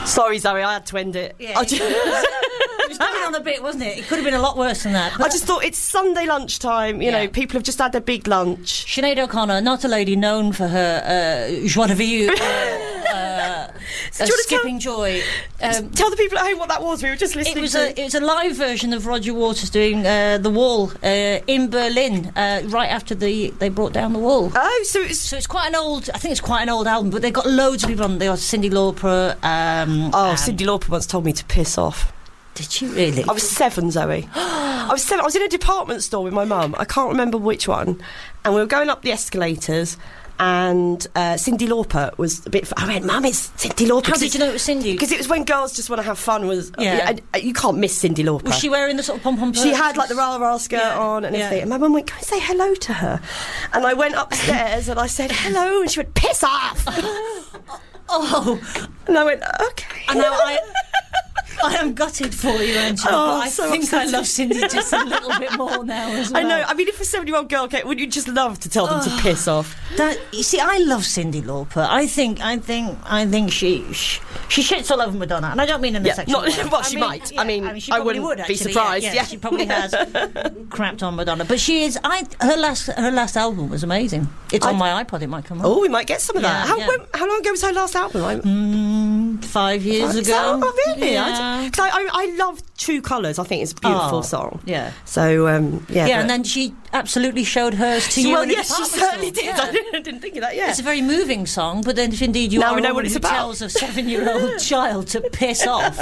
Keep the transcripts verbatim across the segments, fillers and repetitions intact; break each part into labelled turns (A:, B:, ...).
A: Sorry, Zoe, I had to end it.
B: Yeah,
A: I
B: it,
A: just,
B: it was going on a bit, wasn't it? It could have been a lot worse than that.
A: I just thought it's Sunday lunchtime. You
B: Yeah.
A: know, people have just had their big lunch.
B: Sinead O'Connor, not a lady known for her uh, joie de vivre, uh, uh,
A: So
B: uh,
A: do you wanna
B: skipping joy. Um,
A: Tell the people at home what that was. We were just listening
B: It was
A: to...
B: a it was a live version of Roger Waters doing uh, The Wall uh, in Berlin uh, right after the they brought down the wall.
A: Oh, so it's...
B: So it's quite an old. I think it's quite an old album, but they've got loads of people on. They got Cyndi Lauper. Um,
A: Oh,
B: and-
A: Cyndi Lauper once told me to piss off.
B: Did she really?
A: I was seven, Zoe. I was seven. I was in a department store with my mum. I can't remember which one. And we were going up the escalators, and uh, Cyndi Lauper was a bit... I went, Mum, it's Cyndi Lauper.
B: How did you know it was Cyndi?
A: Because it was when girls just want to have fun. Was
B: Yeah.
A: and, uh, you can't miss Cyndi Lauper.
B: Was she wearing the sort of pom pom?
A: She had like the rah rah skirt
B: Yeah.
A: on and
B: Yeah.
A: everything. And my mum went, go and say hello to her. And I went upstairs and I said hello, and she went, piss off.
B: Oh,
A: And I went, okay.
B: and now I. I am gutted for you, Angela.
A: Oh,
B: but I
A: so
B: think
A: upsetting.
B: I love Cindy just a little bit more now as well.
A: I know. I mean, if a seven-year-old girl came, wouldn't you just love to tell them to piss off?
B: That, you see, I love Cyndi Lauper. I think, I think, I think she she, she shits all over Madonna, and I don't mean in a
A: Yeah,
B: sexual
A: not-
B: way.
A: well,
B: I
A: she
B: mean,
A: might. I mean,
B: she
A: I
B: probably
A: wouldn't
B: would,
A: be
B: actually,
A: surprised,
B: Yeah,
A: yeah.
B: she probably has crapped on Madonna, but she is. I her last her last album was amazing. It's on
A: I-
B: my iPod. It might come on.
A: Oh, we might get some of that.
B: Yeah,
A: How,
B: yeah.
A: when, how long ago was her last album? I,
B: Mm, five years
A: Is
B: ago.
A: that- oh, really?
B: Yeah.
A: Because I, I, I love True Colours. I think it's a beautiful
B: Oh,
A: song.
B: Yeah.
A: So, um, yeah.
B: Yeah,
A: but-
B: and then she absolutely showed hers to you.
A: well,
B: in a
A: yes, she
B: department
A: certainly
B: store.
A: did.
B: Yeah.
A: I didn't, I didn't think of that, yeah.
B: It's a very moving song, but then if indeed you
A: Now
B: are
A: we know
B: a
A: what
B: woman
A: it's
B: who
A: about.
B: tells a seven-year-old child to piss off,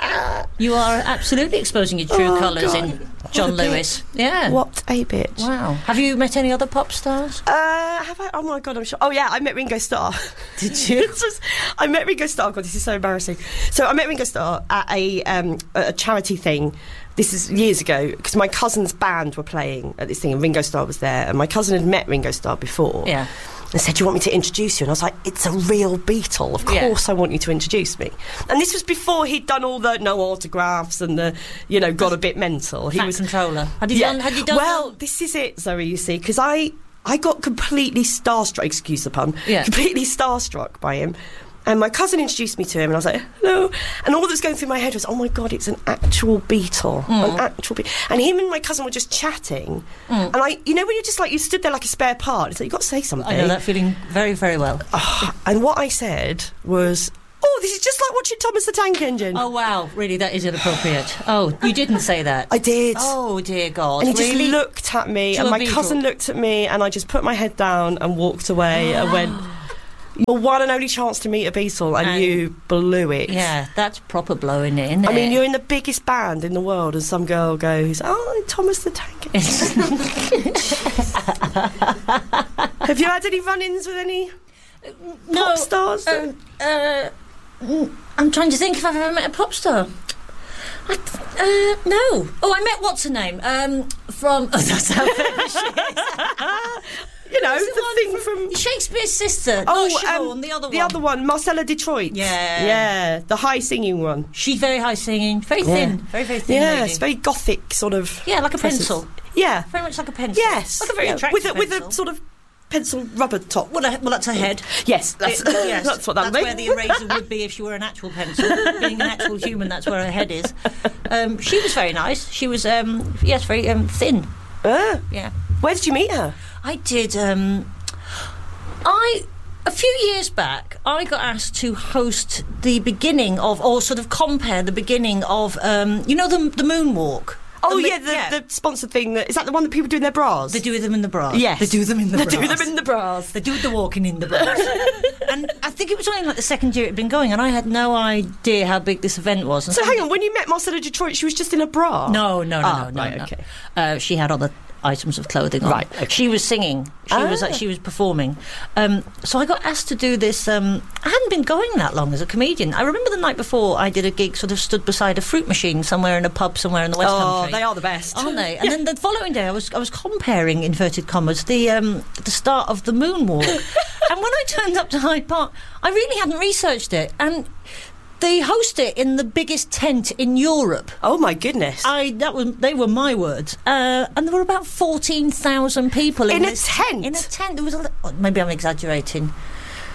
B: you are absolutely exposing your true
A: Oh,
B: colours
A: God.
B: in John
A: What a
B: Lewis. Yeah.
A: What a bitch.
B: Wow. Have you met any other pop stars?
A: Uh, have I? Oh my God, I'm sure. Oh yeah, I met Ringo Starr.
B: Did you?
A: This was, I met Ringo Starr. God, this is so embarrassing. So I met Ringo Starr at a um, a charity thing. This is years ago because my cousin's band were playing at this thing, and Ringo Starr was there. And my cousin had met Ringo Starr before.
B: Yeah.
A: And said, do you want me to introduce you? And I was like, it's a real Beatle. Of
B: Yeah.
A: course I want you to introduce me. And this was before he'd done all the no autographs and the, you know, got a bit mental. He
B: Fat
A: was
B: controller. Had you done? Had you done?
A: Well, this is it, Zoe, you see, because I, I got completely starstruck, excuse the pun,
B: Yeah.
A: completely starstruck by him. And my cousin introduced me to him, and I was like, hello. And all that was going through my head was, oh my God, it's an actual Beatle.
B: Mm.
A: An actual Beatle. And him and my cousin were just chatting.
B: Mm.
A: And I, you know, when you're just like, you stood there like a spare part, it's like, you've got to say something.
B: I know that feeling very, very well.
A: Oh, and what I said was, oh, this is just like watching Thomas the Tank Engine.
B: Oh wow, really? That is inappropriate. Oh, you didn't say that.
A: I did.
B: Oh dear God!
A: And he
B: really?
A: just looked at me,
B: To
A: and
B: a
A: my
B: Beatle?
A: cousin looked at me, and I just put my head down and walked away and went, your one and only chance to meet a Beatle, and,
B: And-
A: you blew it.
B: Yeah, that's proper blowing it, isn't
A: I mean,
B: it?
A: you're in the biggest band in the world, and some girl goes, oh, Thomas the Tank Engine. Have you had any run-ins with any
B: no,
A: pop stars?
B: Uh, uh, mm, I'm trying to think if I've ever met a pop star. I, uh, no. Oh, I met what's her name? Um, from oh, that's how famous she is.
A: you know,
B: Who's
A: the
B: one
A: thing from...
B: Shakespeare's sister.
A: Oh,
B: not Siobhan,
A: um,
B: the other one.
A: The other one, Marcella Detroit.
B: Yeah.
A: Yeah, the high-singing one.
B: She's very high singing, very thin,
A: Yeah.
B: very very thin.
A: Yeah,
B: lady.
A: it's very gothic sort of...
B: Yeah, like a
A: presence.
B: pencil.
A: Yeah.
B: Very much like a pencil.
A: Yes.
B: Like a very
A: Yeah,
B: attractive
A: with a, with
B: pencil.
A: a sort of pencil rubber top.
B: Well, uh, well, that's her head.
A: Yes, that's,
B: It- yes,
A: that's what that
B: That's where the eraser would be if she were an actual pencil. Being an actual human, that's where her head is. Um, she was very nice. She was, um, yes, very um, thin.
A: Ah,
B: Yeah.
A: where did you meet her?
B: I did. Um, I a few years back, I got asked to host the beginning of, or sort of compare the beginning of, um, you know, the the moonwalk.
A: Oh,
B: The mi-
A: yeah, the, the sponsored thing. That, is that the one that people do in their bras?
B: They do them in the bras.
A: Yes.
B: They do them in the
A: They
B: bras.
A: do them in the bras.
B: They do the walking in the bras. And I think it was only like the second year it had been going, and I had no idea how big this event was. And
A: So hang on, when you met Marcella Detroit, she was just in a bra?
B: No, no, no,
A: Ah,
B: no, no.
A: right,
B: no.
A: okay.
B: Uh, she had other items of clothing on.
A: Right, okay.
B: She was singing. She was
A: Ah.
B: she was performing. Um, so I got asked to do this. Um, I hadn't been going that long as a comedian. I remember the night before I did a gig, sort of stood beside a fruit machine somewhere in a pub somewhere in the West
A: Oh,
B: Country.
A: they are the best.
B: Aren't they? And then the following day, I was I was comparing inverted commas the um, the start of the moonwalk, and when I turned up to Hyde Park, I really hadn't researched it, and they host it in the biggest tent in Europe.
A: Oh, my goodness.
B: I that was they were my words, uh, and there were about fourteen thousand people in,
A: In a
B: this,
A: tent?
B: In a tent, there was a, li- oh, maybe I'm exaggerating.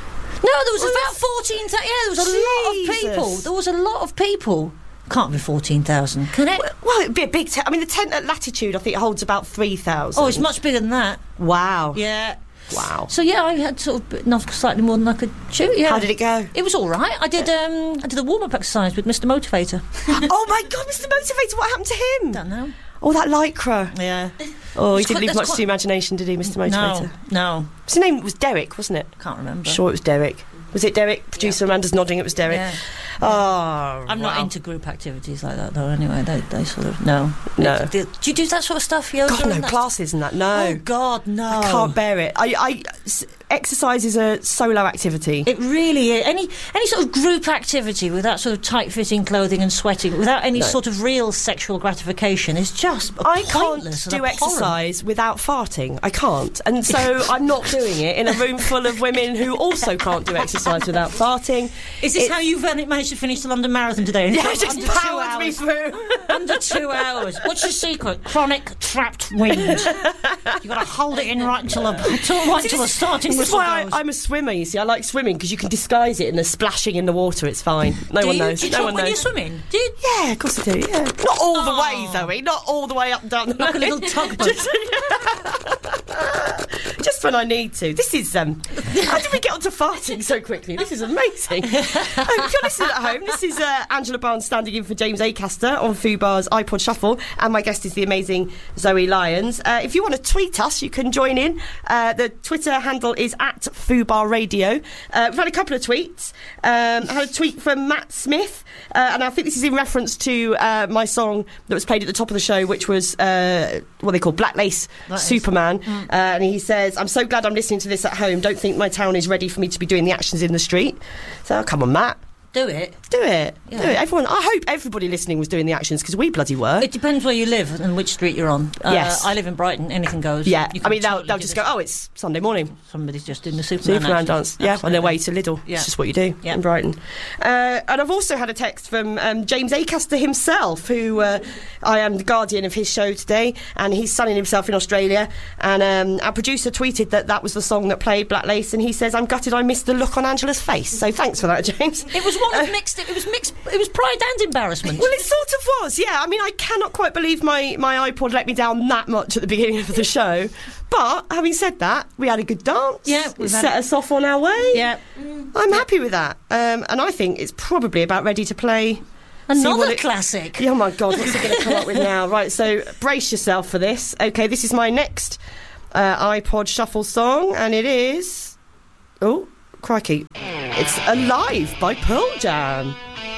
B: there was about fourteen thousand. Yeah, there was a lot of people.
A: Jesus.
B: There was a lot of people. Can't be fourteen thousand, can it?
A: Well, well, it'd be a big tent. I mean, the tent at Latitude, I think, holds about three thousand.
B: Oh, it's much bigger than that.
A: Wow.
B: Yeah.
A: Wow.
B: So yeah, I had sort of bitten off slightly more than I could chew. Yeah.
A: How did it go?
B: It was all right. I did. Um, I did a warm-up exercise with Mister Motivator.
A: Oh my God, Mister Motivator! What happened to him?
B: Don't know.
A: Oh, that lycra.
B: Yeah.
A: Oh, he
B: It's
A: didn't
B: quite-
A: leave
B: that's
A: much
B: quite-
A: to the imagination, did he, Mister Motivator?
B: No, no,
A: His name was Derek, wasn't it?
B: can't remember.
A: Sure, it was Derek. Was it Derek? Producer Amanda's nodding. It was Derek.
B: Yeah.
A: Oh,
B: I'm not
A: wow.
B: into group activities like that, though. Anyway, they, they sort of no,
A: No.
B: They- they- do you do that sort of stuff, yoga?
A: God, no
B: and that
A: classes and that. No,
B: Oh God, no!
A: I can't bear it. I, I s- exercise is a solo activity.
B: It really is. Any any sort of group activity without sort of tight-fitting clothing and sweating, without any
A: No.
B: sort of real sexual gratification, is just
A: I can't
B: pointless and
A: do
B: abhorrent.
A: exercise without farting. I can't, and so I'm not doing it in a room full of women who also can't do exercise without farting.
B: Is this
A: It-
B: how you've managed to finish the London Marathon today?
A: Yeah,
B: Under
A: just
B: two
A: powered me
B: hours.
A: through.
B: Under two hours. What's your secret? Chronic trapped wind. You've got to hold it in right until the, until, right until the starting
A: This is
B: whistle
A: why
B: goes.
A: I, I'm a swimmer. You see, I like swimming because you can disguise it in the splashing in the water. It's fine. No
B: do
A: one
B: you,
A: knows.
B: Do you
A: no
B: talk
A: one
B: when
A: knows.
B: you're swimming? Do you?
A: Yeah, of course I do. Yeah, not all the way,
B: Oh.
A: Zoe. Not all the way up and down the
B: Like a little tugboat.
A: Just, just when I need to. This is um. How did we get onto farting so quickly? This is amazing. um, if you're listening at home, this is uh, Angela Barnes standing in for James Acaster on Fubar's iPod Shuffle, and my guest is the amazing Zoe Lyons. Uh, if you want to tweet us, you can join in. Uh, the Twitter handle is at Fubar Radio. Uh, we've had a couple of tweets. Um, I had a tweet from Matt Smith, uh, and I think this is in reference to uh, my song that was played at the top of the show, which was uh, what they call Black Lace
B: Black Lace.
A: Superman. Mm. Uh, and he says, "I'm so glad I'm listening to this at home. Don't think my town is ready for me to be doing the actions in the street." So come on, Matt.
B: Do it.
A: Do it.
B: Yeah.
A: Do it. Everyone. I hope everybody listening was doing the actions because we bloody were.
B: It depends where you live and which street you're on. Uh,
A: Yes.
B: I live in Brighton. Anything goes.
A: yeah.
B: You
A: I
B: can
A: mean, they'll,
B: totally
A: they'll
B: do
A: just
B: this.
A: go, "Oh, it's Sunday morning.
B: Somebody's just doing the Superman,
A: Superman
B: action.
A: dance." Yeah, on their way to Lidl.
B: Yeah.
A: It's just what you do
B: Yeah.
A: in Brighton. Uh, and I've also had a text from um, James Acaster himself, who uh, I am the guardian of his show today, and he's sunning himself in Australia. And um, our producer tweeted that that was the song that played Black Lace, and he says, "I'm gutted I missed the look on Angela's face." So thanks for that, James.
B: It was one of mixed. It was mixed. It was pride and embarrassment.
A: Well, it sort of was, yeah. I mean, I cannot quite believe my, my iPod let me down that much at the beginning of the show. But having said that, we had a good dance.
B: Yeah,
A: it
B: we've
A: set
B: had-
A: us off on our way.
B: Yeah.
A: I'm happy with that. Um, and I think it's probably about ready to play. See
B: Another
A: what it-
B: classic.
A: Oh my God, what's it going to come up with now? Right, so brace yourself for this. Okay, this is my next uh, iPod Shuffle song, and it is. Oh, crikey. It's Alive by Pearl Jam.